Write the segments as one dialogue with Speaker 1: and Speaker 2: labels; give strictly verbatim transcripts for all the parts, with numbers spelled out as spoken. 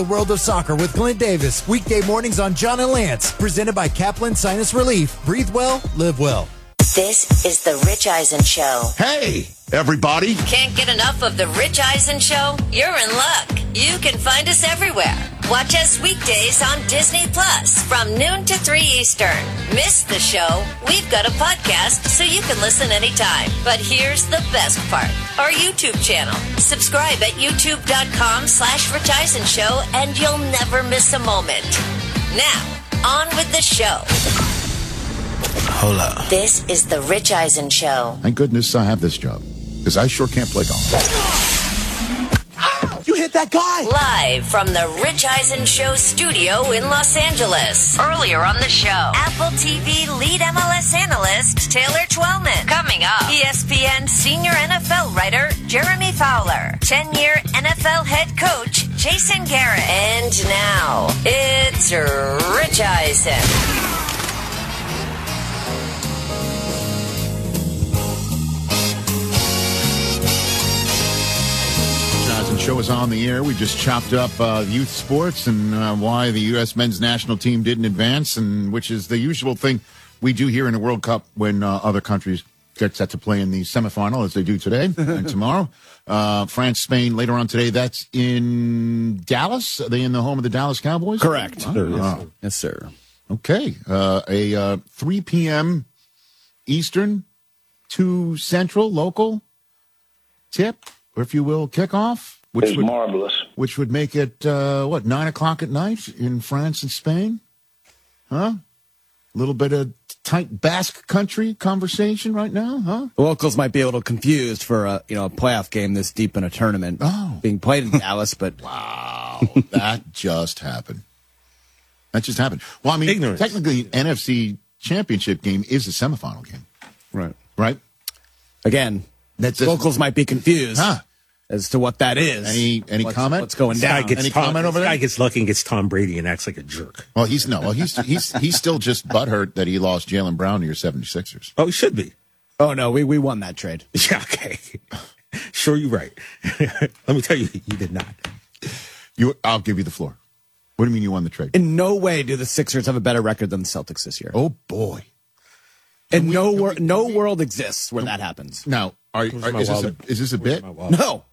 Speaker 1: The world of soccer with Clint Davis. Weekday mornings on John and Lance. Presented by Kaplan Sinus Relief. Breathe well, live well.
Speaker 2: This is the Rich Eisen Show.
Speaker 3: Hey, everybody.
Speaker 2: Can't get enough of the Rich Eisen Show? You're in luck. You can find us everywhere. Watch us weekdays on Disney Plus from noon to three Eastern. Miss the show? We've got a podcast so you can listen anytime. But here's the best part. Our YouTube channel. Subscribe at youtube.com slash Rich Eisen Show and you'll never miss a moment. Now, on with the show.
Speaker 3: Hold up.
Speaker 2: This is the Rich Eisen Show.
Speaker 3: Thank goodness I have this job, because I sure can't play golf.
Speaker 1: You hit that guy!
Speaker 2: Live from the Rich Eisen Show studio in Los Angeles. Earlier on the show, Apple T V lead M L S analyst Taylor Twellman. Coming up, E S P N senior N F L writer Jeremy Fowler. ten-year N F L head coach Jason Garrett. And now, it's Rich Eisen.
Speaker 3: Show is on the air. We just chopped up uh, youth sports and uh, why the U S men's national team didn't advance, and which is the usual thing we do here in the World Cup when uh, other countries get set to play in the semifinal, as they do today and tomorrow. Uh, France, Spain later on today. That's in Dallas. Are they in the home of the Dallas Cowboys?
Speaker 4: Correct.
Speaker 3: Oh,
Speaker 4: Sure, yes,
Speaker 3: wow.
Speaker 4: sir. Yes, sir.
Speaker 3: Okay. Uh, a uh, three p.m. Eastern, two Central, local tip, or if you will, kickoff. Which
Speaker 5: It's
Speaker 3: would,
Speaker 5: marvelous.
Speaker 3: Which would make it, uh, what, nine o'clock at night in France and Spain? Huh? A little bit of tight Basque country conversation right now, huh?
Speaker 4: The locals might be a little confused for a you know a playoff game this deep in a tournament
Speaker 3: Oh.
Speaker 4: being played in Dallas, but
Speaker 3: Wow, that just happened. That just happened. Well, I mean,
Speaker 6: Ignorance.
Speaker 3: technically, N F C championship game is a semifinal game,
Speaker 4: right
Speaker 3: right?
Speaker 4: again,
Speaker 3: That's it.
Speaker 4: locals might be confused
Speaker 3: Huh?
Speaker 4: as to what that is.
Speaker 3: Any any
Speaker 4: what's,
Speaker 3: comment?
Speaker 4: What's going
Speaker 6: This guy
Speaker 4: down?
Speaker 6: gets
Speaker 3: Any
Speaker 6: Tom,
Speaker 3: comment over
Speaker 6: this
Speaker 3: there?
Speaker 6: guy gets lucky and gets Tom Brady and acts like a jerk.
Speaker 3: Well, he's no. Well, he's he's he's he's still just butthurt that he lost Jalen Brown to your seventy-sixers.
Speaker 6: Oh, he should be.
Speaker 4: Oh no, we we won that trade.
Speaker 6: Yeah, okay. Sure, you're right. Let me tell you, you did not.
Speaker 3: You, I'll give you the floor. What do you mean you won the trade?
Speaker 4: In no way do the Sixers have a better record than the Celtics this year.
Speaker 3: Oh boy!
Speaker 4: and
Speaker 3: we-
Speaker 4: no
Speaker 3: can
Speaker 4: wor-
Speaker 3: we-
Speaker 4: no world exists where that happens.
Speaker 3: Now, are,
Speaker 6: Where's
Speaker 3: are
Speaker 6: my
Speaker 3: is, this a,
Speaker 6: wallet?
Speaker 3: is this a bit?
Speaker 6: My wallet.
Speaker 4: No,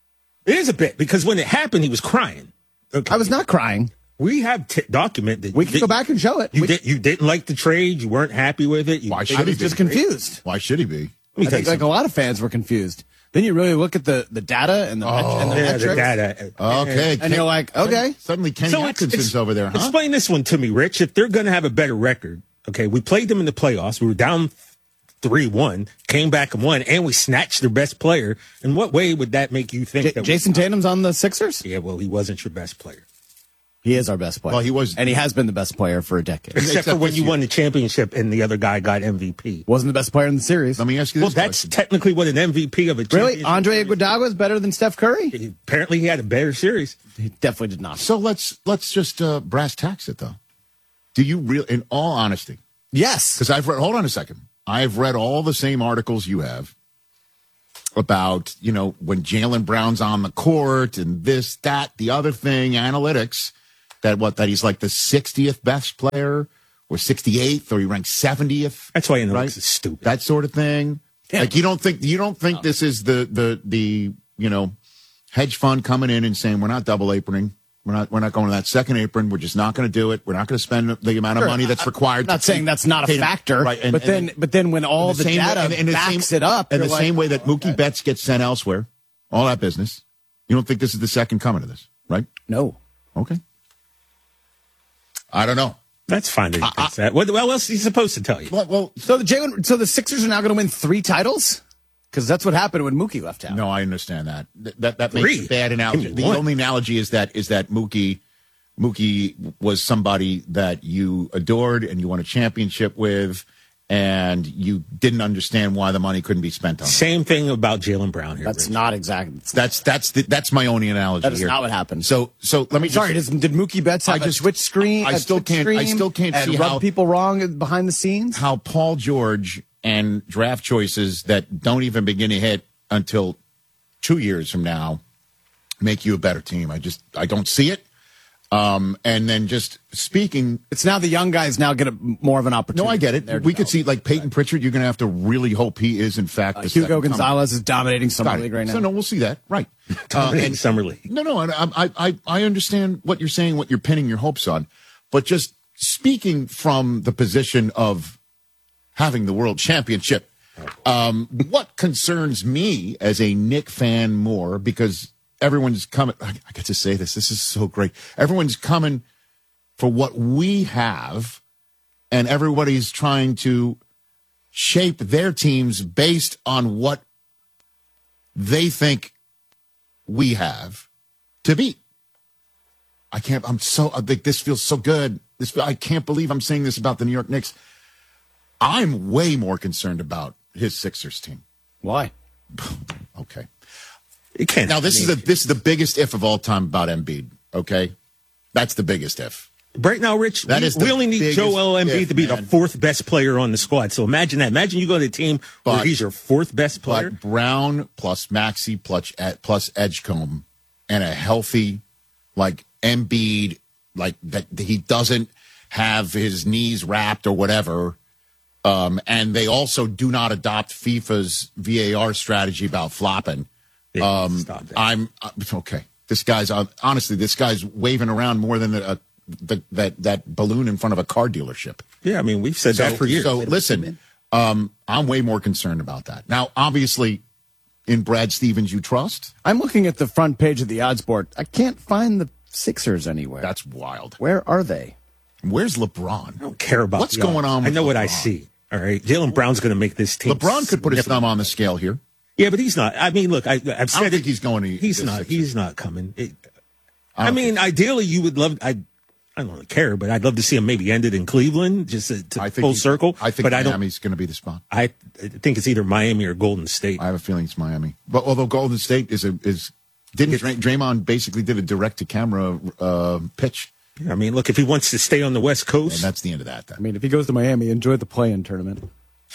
Speaker 6: It is a bit because when it happened, he was crying. Okay.
Speaker 4: I was not crying.
Speaker 6: We have t- document that
Speaker 4: We
Speaker 6: you
Speaker 4: can go
Speaker 6: did-
Speaker 4: back and show it.
Speaker 6: You
Speaker 4: We-
Speaker 6: did. You didn't like the trade. You weren't happy with it. You
Speaker 3: Why
Speaker 6: think
Speaker 3: should
Speaker 4: I
Speaker 3: he
Speaker 4: was
Speaker 3: be?
Speaker 4: just confused.
Speaker 3: Why should he be?
Speaker 6: Let me
Speaker 4: I
Speaker 6: tell
Speaker 4: think
Speaker 6: you
Speaker 4: like a lot of fans were confused. Then you really look at the, the data and the, met- and the
Speaker 6: yeah,
Speaker 4: metrics,
Speaker 6: the data.
Speaker 3: Okay,
Speaker 4: and you're like, okay.
Speaker 3: Suddenly, Kenny
Speaker 6: So ex-
Speaker 3: Atkinson's
Speaker 6: ex-
Speaker 3: over there, huh?
Speaker 6: Explain this one to me, Rich. If they're going to have a better record, okay, we played them in the playoffs. We were down three one, came back and won, and we snatched their best player. In what way would that make you think
Speaker 4: J-
Speaker 6: that
Speaker 4: Jason Tatum's on the Sixers?
Speaker 6: Yeah, well, he wasn't your best player.
Speaker 4: He is our best player.
Speaker 3: Well, he was-
Speaker 4: and he has been the best player for a decade.
Speaker 6: Except,
Speaker 3: Except
Speaker 6: for when
Speaker 3: this
Speaker 6: you
Speaker 3: year.
Speaker 6: won the championship and the other guy got M V P.
Speaker 4: Wasn't the best player in the series.
Speaker 3: Let me ask you
Speaker 6: Well,
Speaker 3: this
Speaker 6: that's
Speaker 3: question.
Speaker 6: technically what an M V P of a
Speaker 4: Really?
Speaker 6: championship
Speaker 4: Andre
Speaker 6: series-
Speaker 4: Iguodala is better than Steph Curry?
Speaker 6: He- Apparently, he had a better series.
Speaker 4: He definitely did not.
Speaker 3: So let's let's just uh, brass tacks it, though. Do you really, in all honesty,
Speaker 4: Yes.
Speaker 3: because I've read, hold on a second. I've read all the same articles you have about, you know, when Jalen Brown's on the court and this, that, the other thing, analytics, that what, that he's like the sixtieth best player or sixty-eighth or he ranks seventieth.
Speaker 6: That's why analytics
Speaker 3: Right?
Speaker 6: is stupid.
Speaker 3: That sort of thing.
Speaker 4: Yeah.
Speaker 3: Like you don't think, you don't think this is the, the, the, you know, hedge fund coming in and saying, we're not double aproning. We're not, we're not going to that second apron. We're just not going to do it. We're not going to spend the amount of
Speaker 4: Sure.
Speaker 3: money that's required.
Speaker 4: I'm not
Speaker 3: to
Speaker 4: saying
Speaker 3: keep
Speaker 4: that's not a
Speaker 3: Tatum-
Speaker 4: factor,
Speaker 3: right? And-
Speaker 4: but
Speaker 3: and-
Speaker 4: then but then when all
Speaker 3: in
Speaker 4: the,
Speaker 3: same way-
Speaker 4: data
Speaker 3: and- and the
Speaker 4: backs
Speaker 3: same-
Speaker 4: it up,
Speaker 3: and
Speaker 4: you're
Speaker 3: the
Speaker 4: like,
Speaker 3: same way that
Speaker 4: oh,
Speaker 3: Mookie
Speaker 4: okay.
Speaker 3: Betts gets sent elsewhere, all that business. You don't think this is the second coming of this, right?
Speaker 4: No.
Speaker 3: Okay. I don't know.
Speaker 6: That's fine that he thinks that. What, what else is he supposed to tell you?
Speaker 3: Well, well
Speaker 4: So the Jalen, so the Sixers are now going to win three titles? Because that's what happened when Mookie left out.
Speaker 3: no, I understand that. That that, that
Speaker 6: Three.
Speaker 3: makes a bad analogy.
Speaker 6: Give me
Speaker 3: The
Speaker 6: one.
Speaker 3: only analogy is that is that Mookie Mookie was somebody that you adored and you won a championship with, and you didn't understand why the money couldn't be spent on. It.
Speaker 6: Same thing about Jalen Brown here.
Speaker 4: That's
Speaker 6: Rich.
Speaker 4: not exactly.
Speaker 3: That's that's the, that's my only analogy
Speaker 4: That is
Speaker 3: here.
Speaker 4: not what happened.
Speaker 3: So so let me
Speaker 4: Sorry,
Speaker 3: just,
Speaker 4: does, did Mookie Betts have
Speaker 3: I just-
Speaker 4: a switch screen?
Speaker 3: I
Speaker 4: a
Speaker 3: still
Speaker 4: Twitch
Speaker 3: can't- I
Speaker 4: stream
Speaker 3: still can't
Speaker 4: and
Speaker 3: see
Speaker 4: rub
Speaker 3: how-
Speaker 4: people wrong behind the scenes.
Speaker 3: how Paul George and draft choices that don't even begin to hit until two years from now make you a better team. I just I don't see it. Um, and then just speaking.
Speaker 4: It's now the young guys now get a, more of an opportunity.
Speaker 3: No, I get it. We could see like Peyton Pritchard. You're going to have to really hope he is, in fact,
Speaker 4: Uh,
Speaker 3: the
Speaker 4: Hugo
Speaker 3: second
Speaker 4: Gonzalez
Speaker 3: coming.
Speaker 4: is dominating Summer
Speaker 3: Got it.
Speaker 4: League right now.
Speaker 3: So, no, we'll see that. Right.
Speaker 6: Dominating
Speaker 3: and-
Speaker 6: Summer League.
Speaker 3: No, no, I, I, I, I understand what you're saying, what you're pinning your hopes on. But just speaking from the position of having the world championship, um, what concerns me as a Knick fan more, because everyone's coming, I, I get to say this, this is so great. Everyone's coming for what we have, and everybody's trying to shape their teams based on what they think we have to beat. I can't, I'm so, I think this feels so good. This, I can't believe I'm saying this about the New York Knicks. I'm way more concerned about his Sixers team.
Speaker 4: Why?
Speaker 3: Okay.
Speaker 6: It can't.
Speaker 3: Now, this
Speaker 6: I
Speaker 3: is
Speaker 6: mean,
Speaker 3: the this is the biggest if of all time about Embiid, okay? That's the biggest if.
Speaker 6: right now, Rich,
Speaker 3: That
Speaker 6: we,
Speaker 3: is the
Speaker 6: we only need
Speaker 3: biggest
Speaker 6: Joel Embiid
Speaker 3: if,
Speaker 6: to be
Speaker 3: man.
Speaker 6: the fourth best player on the squad. So imagine that. Imagine you go to a team where
Speaker 3: But-
Speaker 6: he's your fourth best player.
Speaker 3: But Brown plus Maxey plus, plus Edgecombe and a healthy, like, Embiid, like, that he doesn't have his knees wrapped or whatever. Um, and they also do not adopt FIFA's V A R strategy about flopping.
Speaker 6: Yeah,
Speaker 3: Um,
Speaker 6: stop that.
Speaker 3: I'm uh, okay. This guy's uh, honestly, this guy's waving around more than a, the, that that balloon in front of a car dealership.
Speaker 6: Yeah, I mean, we've said that for years.
Speaker 3: So listen, um, I'm way more concerned about that. Now, obviously, in Brad Stevens, you trust.
Speaker 4: I'm looking at the front page of the odds board. I can't find the Sixers anywhere.
Speaker 3: That's wild.
Speaker 4: Where are they?
Speaker 3: Where's LeBron?
Speaker 6: I don't care about
Speaker 3: What's
Speaker 6: the
Speaker 3: going
Speaker 6: odds.
Speaker 3: on
Speaker 6: I
Speaker 3: with
Speaker 6: know what I
Speaker 3: LeBron?
Speaker 6: see. All right, Jaylen Brown's going to make this team.
Speaker 3: LeBron could put his
Speaker 6: significant.
Speaker 3: thumb on the scale here.
Speaker 6: Yeah, but he's not. I mean, look, I, I've said
Speaker 3: I don't
Speaker 6: it.
Speaker 3: think he's going to.
Speaker 6: He's
Speaker 3: the
Speaker 6: not.
Speaker 3: Sixers.
Speaker 6: He's not coming. It,
Speaker 3: I
Speaker 6: I,
Speaker 3: don't
Speaker 6: mean,
Speaker 3: think-
Speaker 6: ideally, you would love. I, I don't really care, but I'd love to see him maybe ended in Cleveland, just to, to
Speaker 3: I think
Speaker 6: full
Speaker 3: he-
Speaker 6: circle.
Speaker 3: I think
Speaker 6: but I don't.
Speaker 3: Miami's going to be the spot.
Speaker 6: I, I think it's either Miami or Golden State.
Speaker 3: I have a feeling it's Miami. But although Golden State is a is didn't Dray, Draymond basically did a direct to camera uh, pitch,
Speaker 6: I mean, look, if he wants to stay on the West
Speaker 3: and
Speaker 6: Coast,
Speaker 3: that's the end of that.
Speaker 4: I
Speaker 3: Then.
Speaker 4: mean, if he goes to Miami, enjoy the play-in tournament.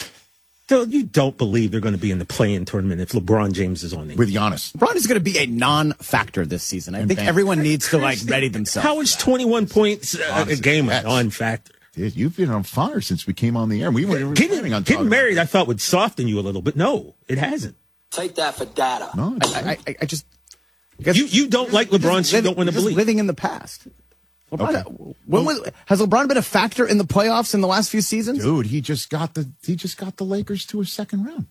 Speaker 6: still, you don't believe they're going to be in the play-in tournament if LeBron James is on it.
Speaker 3: With Giannis,
Speaker 4: LeBron is going to be a non-factor this season. I
Speaker 3: And
Speaker 4: think
Speaker 3: Bam.
Speaker 4: everyone needs to like ready themselves.
Speaker 6: How is twenty-one points uh, a
Speaker 3: Honestly,
Speaker 6: game a
Speaker 3: that's-
Speaker 6: non-factor?
Speaker 3: dude, you've been on fire since we came on the air. We weren't even planning on
Speaker 6: Getting, getting
Speaker 3: talking
Speaker 6: married,
Speaker 3: about
Speaker 6: I thought would soften you a little, but no, it hasn't.
Speaker 5: Take that for data.
Speaker 3: it. No, it's
Speaker 4: I, I, I just I guess
Speaker 6: You you don't like LeBron, so you
Speaker 4: live-
Speaker 6: don't want to
Speaker 4: just
Speaker 6: believe.
Speaker 4: living in the past. LeBron,
Speaker 3: Okay.
Speaker 4: when was, has LeBron been a factor in the playoffs in the last few seasons?
Speaker 3: dude, he just got the he just got the Lakers to a second round.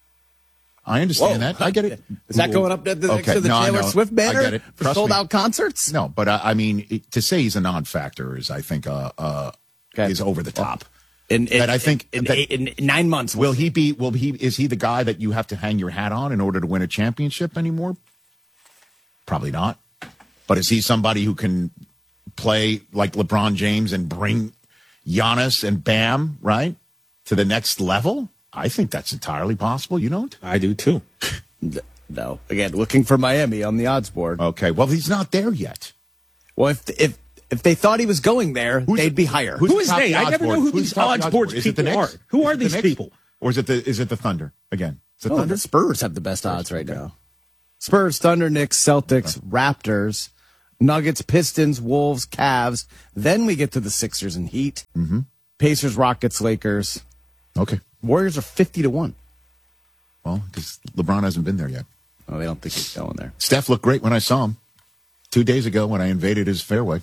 Speaker 3: I understand
Speaker 4: Whoa.
Speaker 3: that. I get it.
Speaker 4: Is that going up to the, next
Speaker 3: Okay,
Speaker 4: to the
Speaker 3: no, I
Speaker 4: Taylor
Speaker 3: know.
Speaker 4: Swift
Speaker 3: I
Speaker 4: banner
Speaker 3: get it.
Speaker 4: for
Speaker 3: Trust
Speaker 4: sold
Speaker 3: me.
Speaker 4: out concerts?
Speaker 3: No, but I, I mean, it, to say he's a non-factor is, I think, uh, uh,
Speaker 4: Okay.
Speaker 3: is over the top.
Speaker 4: In, in,
Speaker 3: But I think
Speaker 4: in,
Speaker 3: that-
Speaker 4: in, in nine months,
Speaker 3: Will he be? Will he? Is he the guy that you have to hang your hat on in order to win a championship anymore? Probably not. But is he somebody who can play like LeBron James and bring Giannis and Bam right to the next level? I think that's entirely possible. You don't?
Speaker 6: I do too.
Speaker 4: No. Again, looking for Miami on the odds board.
Speaker 3: Okay. Well, he's not there yet.
Speaker 4: Well, if if if they thought he was going there,
Speaker 3: Who's-
Speaker 4: they'd be higher.
Speaker 3: Who's
Speaker 6: Who
Speaker 3: the
Speaker 6: is
Speaker 3: top of
Speaker 6: they?
Speaker 3: the
Speaker 6: I
Speaker 3: odds
Speaker 6: never
Speaker 3: board?
Speaker 6: know who
Speaker 3: Who's
Speaker 6: these
Speaker 3: the top of
Speaker 6: odds
Speaker 3: the
Speaker 6: boards
Speaker 3: Is it the
Speaker 6: people
Speaker 3: Knicks?
Speaker 6: are. Who are
Speaker 3: Is it the
Speaker 6: these
Speaker 3: Knicks?
Speaker 6: people?
Speaker 3: Or is it the is it the Thunder again? Is it
Speaker 4: Oh,
Speaker 3: Thunder?
Speaker 4: the Spurs have the best odds right now. Spurs, Thunder, Knicks, Celtics, Raptors, Nuggets, Pistons, Wolves, Cavs. Then we get to the Sixers and Heat. Mm-hmm. Pacers, Rockets, Lakers.
Speaker 3: Okay.
Speaker 4: Warriors are fifty to one.
Speaker 3: Well, because LeBron hasn't been there yet.
Speaker 4: Oh, they don't think he's going there.
Speaker 3: Steph looked great when I saw him two days ago when I invaded his fairway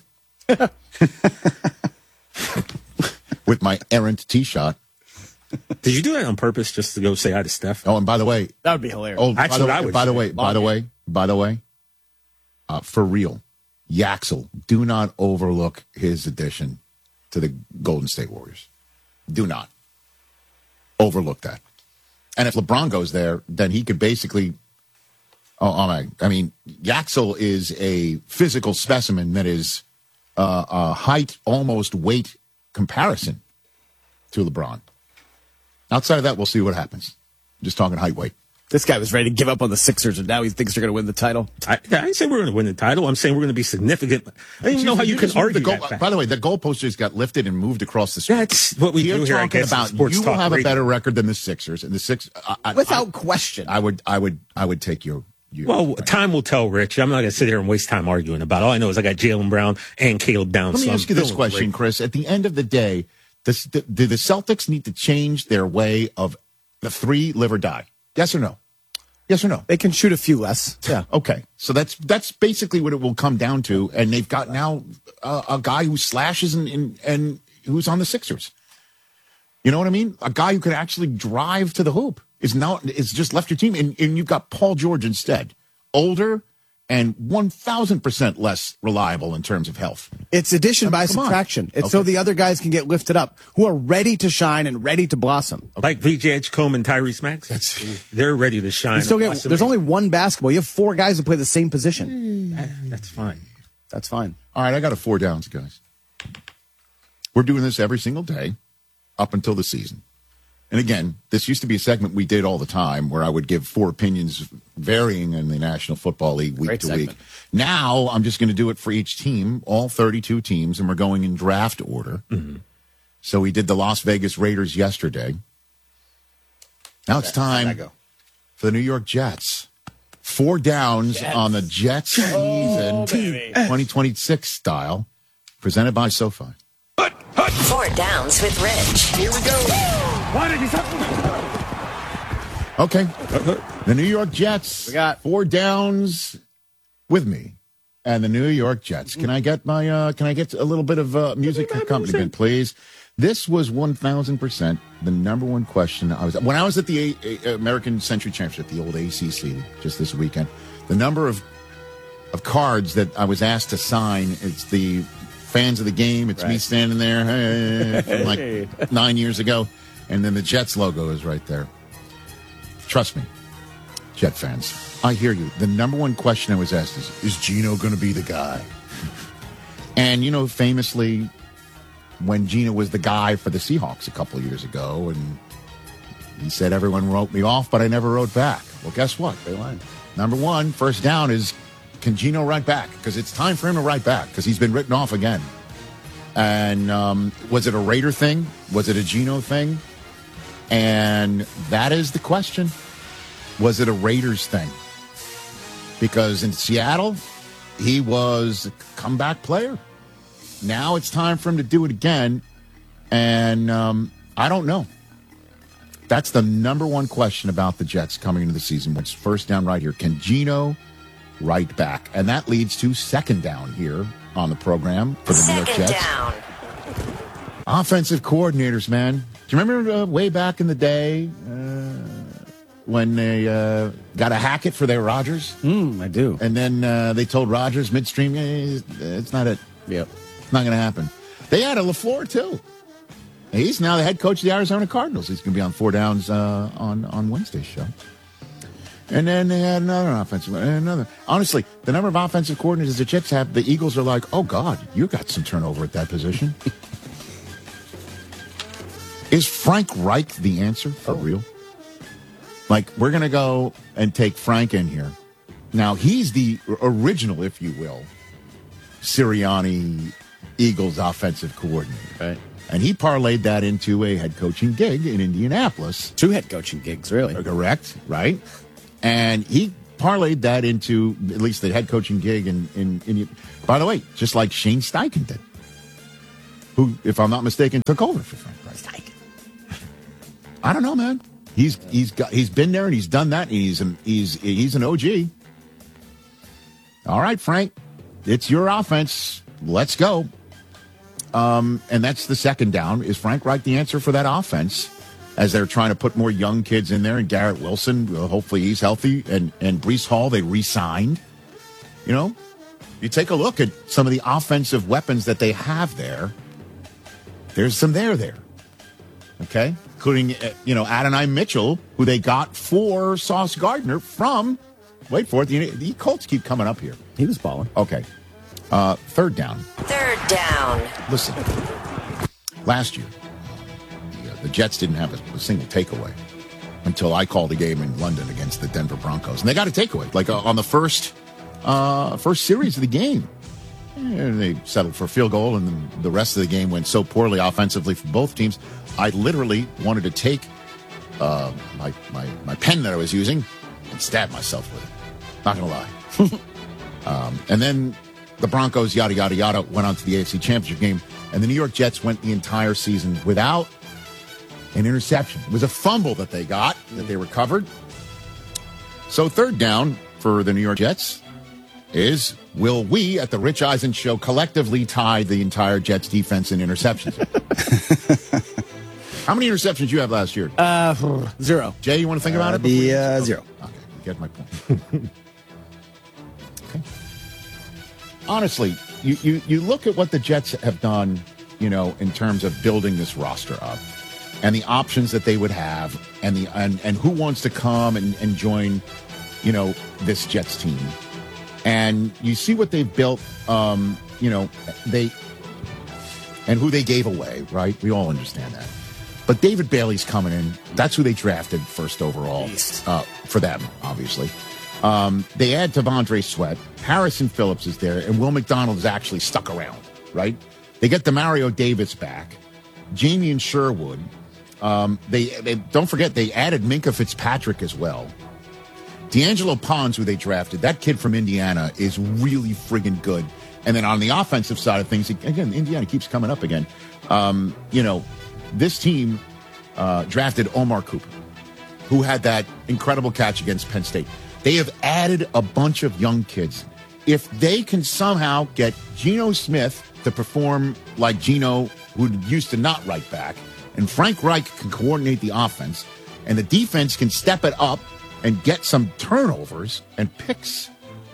Speaker 3: with my errant tee shot.
Speaker 6: Did you do that on purpose just to go say hi to Steph?
Speaker 3: Oh, and by the way,
Speaker 4: That would be hilarious.
Speaker 3: oh,
Speaker 6: That's
Speaker 3: by the
Speaker 6: what
Speaker 3: way,
Speaker 6: I would
Speaker 3: by the
Speaker 6: say.
Speaker 3: way, by the way, by the way, uh, for real, Yaxel, do not overlook his addition to the Golden State Warriors. Do not overlook that. And if LeBron goes there, then he could basically. Oh, oh my! I mean, Yaxel is a physical specimen that is uh, a height, almost weight comparison to LeBron. Outside of that, we'll see what happens. Just talking height, weight.
Speaker 4: This guy was ready to give up on the Sixers, and now he thinks they're going to win the title.
Speaker 6: I, I didn't say we're going to win the title. I'm saying we're going to be significant. I don't even know how you, can
Speaker 3: just moved
Speaker 6: argue
Speaker 3: the goal,
Speaker 6: that fact.
Speaker 3: By the way, the goalpost just got lifted and moved across the street.
Speaker 6: That's what we
Speaker 3: You're
Speaker 6: do here, I
Speaker 3: talking
Speaker 6: guess,
Speaker 3: about
Speaker 6: in Sports
Speaker 3: you will
Speaker 6: Talk
Speaker 3: have a
Speaker 6: Radio.
Speaker 3: better record than the Sixers, and the six I, I-
Speaker 4: Without
Speaker 3: I-
Speaker 4: question.
Speaker 3: I would, I would, I would take your you.
Speaker 6: Well, time will tell, Rich. I'm not going to sit here and waste time arguing about it. All I know is I got Jaylen Brown and Caleb Downs.
Speaker 3: Let me
Speaker 6: so
Speaker 3: ask
Speaker 6: I'm
Speaker 3: you this
Speaker 6: feeling
Speaker 3: question,
Speaker 6: great.
Speaker 3: Chris. At the end of the day, does, do the Celtics need to change their way of the three live or die? Yes or no? Yes or no?
Speaker 4: They can shoot a few less. Yeah.
Speaker 3: Okay, so that's that's basically what it will come down to. And they've got now uh, a guy who slashes and, and and who's on the Sixers. You know what I mean? A guy who could actually drive to the hoop is now is just left your team, and, and you've got Paul George instead, older and one thousand percent less reliable in terms of health.
Speaker 4: It's addition by
Speaker 3: come on.
Speaker 4: subtraction. It's
Speaker 3: Okay.
Speaker 4: so the other guys can get lifted up, who are ready to shine and ready to blossom.
Speaker 6: Like V J Edgecombe and Tyrese Max, they're ready to shine.
Speaker 4: You still get,
Speaker 6: Blossom.
Speaker 4: there's only one basketball. You have four guys who play the same position.
Speaker 6: That- That's fine.
Speaker 4: That's fine.
Speaker 3: All right, I got a four downs, guys. We're doing this every single day up until the season. And again, this used to be a segment we did all the time where I would give four opinions varying in the National Football League week
Speaker 4: Great
Speaker 3: to
Speaker 4: segment.
Speaker 3: week. Now I'm just going to do it for each team, all thirty-two teams, and we're going in draft order.
Speaker 4: Mm-hmm.
Speaker 3: So we did the Las Vegas Raiders yesterday. Now it's time
Speaker 4: How'd that go?
Speaker 3: for the New York Jets. Four downs on the Jets season twenty twenty-six style, presented by SoFi.
Speaker 2: Four downs with Rich.
Speaker 3: Here we go. Okay. The New York Jets.
Speaker 4: We got-
Speaker 3: four downs with me. And the New York Jets. Can I get my uh can I get a little bit of uh, music accompaniment, please? This was one thousand percent the number one question I was when I was at the A- A- American Century Championship, the old A C C, just this weekend. The number of of cards that I was asked to sign, it's the fans of the game. It's me
Speaker 4: Right.
Speaker 3: standing there hey, from like nine years ago. And then the Jets logo is right there. Trust me, Jet fans, I hear you. The number one question I was asked is, is Gino going to be the guy? And, you know, famously, when Gino was the guy for the Seahawks a couple of years ago, and he said everyone wrote me off, but I never wrote back. Well, guess what?
Speaker 4: Great line.
Speaker 3: Number one, first down is, can Gino write back? Because it's time for him to write back because he's been written off again. And um, was it a Raider thing? Was it a Gino thing? And that is the question. Was it a Raiders thing? Because in Seattle, he was a comeback player. Now it's time for him to do it again. And um, I don't know. That's the number one question about the Jets coming into the season. What's first down right here? Can Gino right back? And that leads to second down here on the program for the New York
Speaker 2: Second
Speaker 3: Jets.
Speaker 2: down.
Speaker 3: Offensive coordinators, man. Do you remember uh, way back in the day uh, when they uh, got a Hackett for their Rodgers?
Speaker 4: Mm, I do.
Speaker 3: And then uh, they told Rodgers midstream, eh, it's not it.
Speaker 4: Yep.
Speaker 3: It's not going to happen. They had a LaFleur, too. He's now the head coach of the Arizona Cardinals. He's going to be on Four Downs uh, on, on Wednesday's show. And then they had another offensive, another. Honestly, the number of offensive coordinators the Jets have, the Eagles are like, oh, God, you got some turnover at that position. Is Frank Reich the answer for real? Like, we're going to go and take Frank in here. Now, he's the original, if you will, Sirianni Eagles offensive coordinator.
Speaker 4: Right.
Speaker 3: And he parlayed that into a head coaching gig in Indianapolis.
Speaker 4: Two head coaching gigs, really.
Speaker 3: Correct, right? And he parlayed that into at least the head coaching gig in, in, in by the way, just like Shane Steichen did, who, if I'm not mistaken, took over for Frank Reich. I don't know, man. He's he's got he's been there and he's done that. And he's an, he's he's an O G. All right, Frank, it's your offense. Let's go. Um, and that's the second down. Is Frank Reich the answer for that offense? As they're trying to put more young kids in there, and Garrett Wilson, uh, hopefully he's healthy, and and Breece Hall they re-signed. You know, you take a look at some of the offensive weapons that they have there. There's some there there. Okay, including, uh, you know, Adonai Mitchell, who they got for Sauce Gardner from, wait for it, the, the Colts keep coming up here.
Speaker 4: He was balling.
Speaker 3: Okay, uh, third down.
Speaker 2: Third down.
Speaker 3: Listen, last year, the, uh, the Jets didn't have a, a single takeaway until I called a game in London against the Denver Broncos. And they got a takeaway, like uh, on the first uh, first series of the game. And they settled for a field goal, and then the rest of the game went so poorly offensively for both teams. I literally wanted to take uh, my, my my pen that I was using and stab myself with it. Not going to lie. um, and then the Broncos, yada, yada, yada, went on to the A F C Championship game. And the New York Jets went the entire season without an interception. It was a fumble that they got, that they recovered. So third down for the New York Jets is, will we at the Rich Eisen Show collectively tie the entire Jets defense in interceptions? How many interceptions did you have last year?
Speaker 4: Uh, zero.
Speaker 3: Jay, you want to think about it?
Speaker 5: The
Speaker 3: before you-
Speaker 5: uh, zero.
Speaker 3: Okay, you get my point. Okay. Honestly, you, you, you look at what the Jets have done, you know, in terms of building this roster up and the options that they would have and the and, and who wants to come and, and join, you know, this Jets team. And you see what they've built, um, you know, they and who they gave away, right? We all understand that. But David Bailey's coming in. That's who they drafted first overall uh, for them, obviously. Um, they add Tavondre Sweat. Harrison Phillips is there, and Will McDonald is actually stuck around, right? They get the Mario Davis back, Jamie and Sherwood. Um, they, they don't forget they added Minka Fitzpatrick as well. D'Angelo Pons, who they drafted, that kid from Indiana is really friggin' good. And then on the offensive side of things, again, Indiana keeps coming up again. Um, you know, this team uh, drafted Omar Cooper, who had that incredible catch against Penn State. They have added a bunch of young kids. If they can somehow get Geno Smith to perform like Geno, who used to not right back, and Frank Reich can coordinate the offense, and the defense can step it up and get some turnovers and picks,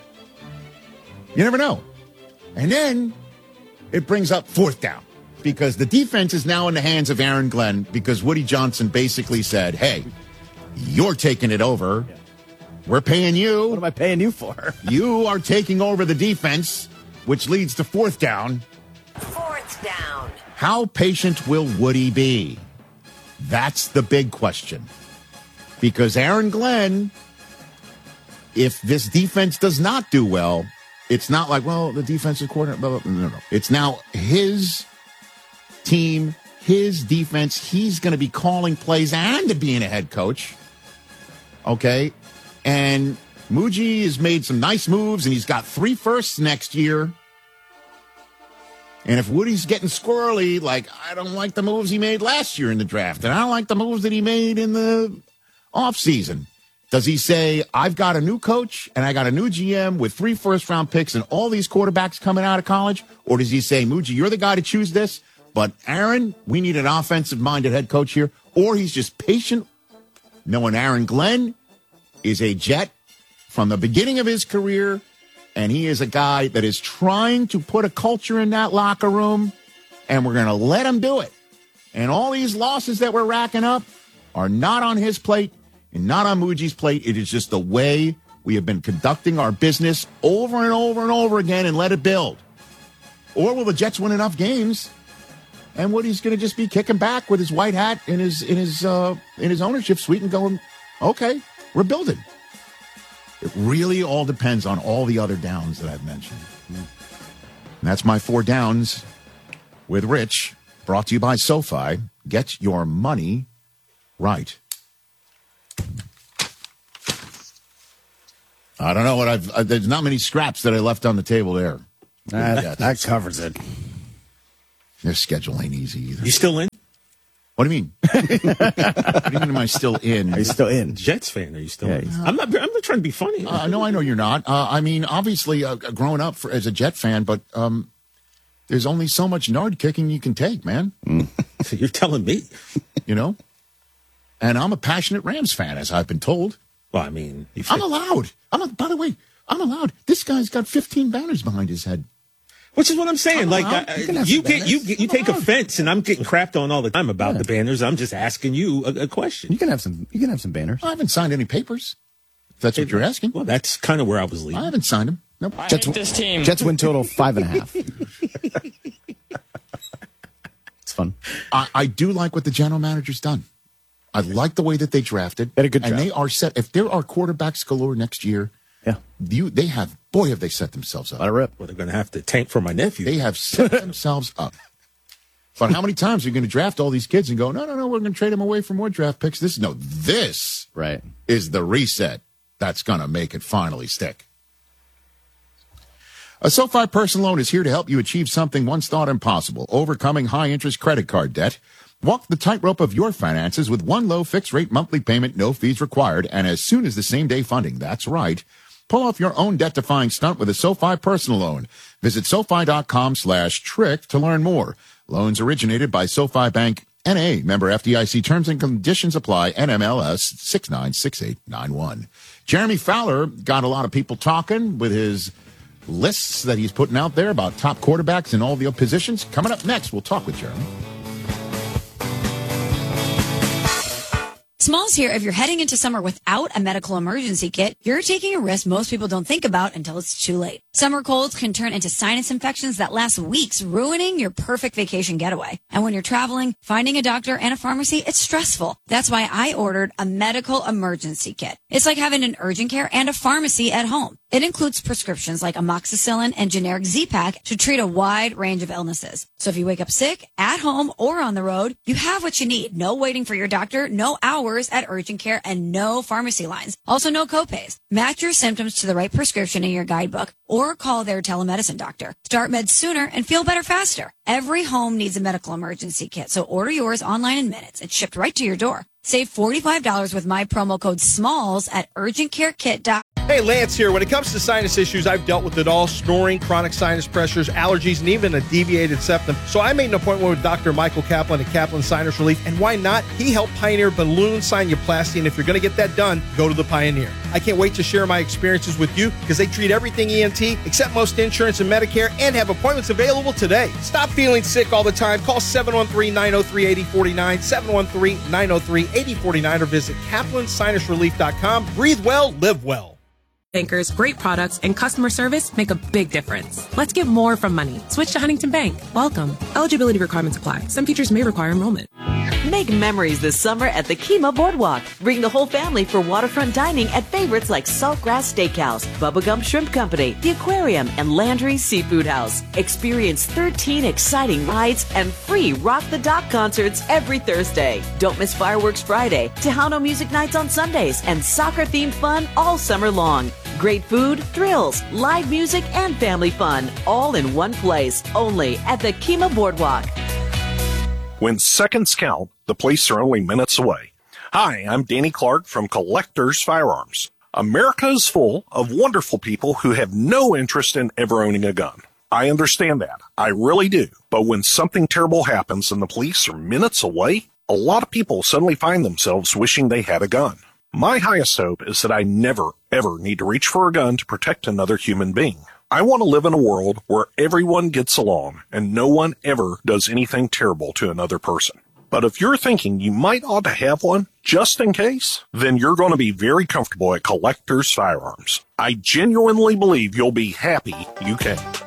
Speaker 3: you never know. And then it brings up fourth down because the defense is now in the hands of Aaron Glenn because Woody Johnson basically said, hey, you're taking it over. We're paying you.
Speaker 4: What am I paying you for?
Speaker 3: You are taking over the defense, which leads to fourth down.
Speaker 2: Fourth down.
Speaker 3: How patient will Woody be? That's the big question. Because Aaron Glenn, if this defense does not do well, it's not like, well, the defensive coordinator, blah, blah, blah. No, no. It's now his team, his defense. He's going to be calling plays and being a head coach. Okay? And Muji has made some nice moves, and he's got three firsts next year. And if Woody's getting squirrely, like, I don't like the moves he made last year in the draft, and I don't like the moves that he made in the offseason, does he say, I've got a new coach, and I got a new G M with three first-round picks and all these quarterbacks coming out of college? Or does he say, Muji, you're the guy to choose this, but Aaron, we need an offensive-minded head coach here? Or he's just patient, knowing Aaron Glenn is a Jet from the beginning of his career, and he is a guy that is trying to put a culture in that locker room, and we're going to let him do it. And all these losses that we're racking up are not on his plate and not on Muji's plate. It is just the way we have been conducting our business over and over and over again and let it build. Or will the Jets win enough games, and Woody's going to just be kicking back with his white hat in his in his uh, in his ownership suite and going, okay, we're building. It really all depends on all the other downs that I've mentioned. And that's my four downs with Rich, brought to you by SoFi. Get your money right. I don't know what I've. Uh, there's not many scraps that I left on the table there.
Speaker 4: That, that covers it.
Speaker 3: Their schedule ain't easy either.
Speaker 6: You still in?
Speaker 3: What do you mean? What do you mean? Am I still in?
Speaker 4: Are you still in?
Speaker 6: Jets fan? Are you still?
Speaker 4: Yeah,
Speaker 6: in?
Speaker 4: he's-
Speaker 6: I'm not. I'm not trying to be funny.
Speaker 3: Uh, no, I know you're not. Uh, I mean, obviously, uh, growing up for, as a Jet fan, but um, there's only so much nard kicking you can take, man.
Speaker 6: You're telling me.
Speaker 3: You know? And I'm a passionate Rams fan, as I've been told.
Speaker 6: Well, I mean, you
Speaker 3: I'm allowed. I'm a, by the way, I'm allowed. This guy's got fifteen banners behind his head.
Speaker 6: which is what I'm saying.
Speaker 3: I'm
Speaker 6: like
Speaker 3: allowed.
Speaker 6: I,
Speaker 3: You can have
Speaker 6: you
Speaker 3: some
Speaker 6: get you
Speaker 3: banners.
Speaker 6: get, you
Speaker 3: I'm
Speaker 6: take
Speaker 3: allowed.
Speaker 6: offense, and I'm getting crapped on all the time about the banners. I'm just asking you a, a question.
Speaker 4: You can have some. You can have some banners.
Speaker 3: I haven't signed any papers. If that's what you're asking.
Speaker 6: Well, that's kind of where I was
Speaker 3: I
Speaker 6: leading.
Speaker 3: haven't signed them. Nope.
Speaker 7: I
Speaker 4: Jets,
Speaker 7: hate this team.
Speaker 4: Jets win total five and a half. It's fun.
Speaker 3: I, I do like what the general manager's done. I like the way that they drafted.
Speaker 4: They had a good
Speaker 3: and
Speaker 4: job.
Speaker 3: they are set. If there are quarterbacks galore next year,
Speaker 4: Yeah.
Speaker 3: you they have. Boy, have they set themselves up.
Speaker 4: Let it rip.
Speaker 6: Well, they're going to have to tank for my nephew.
Speaker 3: They have set themselves up. But how many times are you going to draft all these kids and go, no, no, no, we're going to trade them away for more draft picks? This no, this
Speaker 4: Right.
Speaker 3: is the reset. that's going to make it finally stick. A SoFi personal loan is here to help you achieve something once thought impossible, overcoming high-interest credit card debt. Walk the tightrope of your finances with one low fixed-rate monthly payment, no fees required, and as soon as the same-day funding. That's right. Pull off your own debt-defying stunt with a SoFi personal loan. Visit SoFi.com slash trick to learn more. Loans originated by SoFi Bank, N A, member F D I C. Terms and conditions apply. N M L S six nine six eight nine one. Jeremy Fowler got a lot of people talking with his lists that he's putting out there about top quarterbacks in all the positions. Coming up next, we'll talk with Jeremy.
Speaker 5: Smalls here. If you're heading into summer without a medical emergency kit, you're taking a risk most people don't think about until it's too late. Summer colds can turn into sinus infections that last weeks, ruining your perfect vacation getaway. And when you're traveling, finding a doctor and a pharmacy, it's stressful. That's why I ordered a medical emergency kit. It's like having an urgent care and a pharmacy at home. It includes prescriptions like amoxicillin and generic Z-Pak to treat a wide range of illnesses. So if you wake up sick, at home, or on the road, you have what you need. No waiting for your doctor, no hours at urgent care, and no pharmacy lines. Also, no copays. Match your symptoms to the right prescription in your guidebook or call their telemedicine doctor. Start meds sooner and feel better faster. Every home needs a medical emergency kit, so order yours online in minutes. It's shipped right to your door. Save forty-five dollars with my promo code SMALLS at urgent care kit dot com.
Speaker 7: Hey, Lance here. When it comes to sinus issues, I've dealt with it all: snoring, chronic sinus pressures, allergies, and even a deviated septum. So I made an appointment with Doctor Michael Kaplan at Kaplan Sinus Relief. And why not? He helped pioneer balloon sinuplasty. And if you're going to get that done, go to the Pioneer. I can't wait to share my experiences with you because they treat everything E N T, accept most insurance and Medicare, and have appointments available today. Stop feeling sick all the time. Call seven one three, nine oh three, eight oh four nine, seven one three, nine oh three, eight oh four nine, or visit kaplan sinus relief dot com. Breathe well, live well.
Speaker 8: Bankers, great products, and customer service make a big difference. Let's get more from money. Switch to Huntington Bank. Welcome. Eligibility requirements apply. Some features may require enrollment.
Speaker 9: Make memories this summer at the Kemah Boardwalk. Bring the whole family for waterfront dining at favorites like Saltgrass Steakhouse, Bubba Gump Shrimp Company, The Aquarium, and Landry Seafood House. Experience thirteen exciting rides and free Rock the Dock concerts every Thursday. Don't miss Fireworks Friday, Tejano Music Nights on Sundays, and soccer-themed fun all summer long. Great food, thrills, live music, and family fun, all in one place, only at the Kemah Boardwalk.
Speaker 10: When seconds count, the police are only minutes away. Hi, I'm Danny Clark from Collectors Firearms. America is full of wonderful people who have no interest in ever owning a gun. I understand that. I really do. But when something terrible happens and the police are minutes away, a lot of people suddenly find themselves wishing they had a gun. My highest hope is that I never, ever need to reach for a gun to protect another human being. I want to live in a world where everyone gets along and no one ever does anything terrible to another person. But if you're thinking you might ought to have one, just in case, then you're going to be very comfortable at Collectors Firearms. I genuinely believe you'll be happy you came.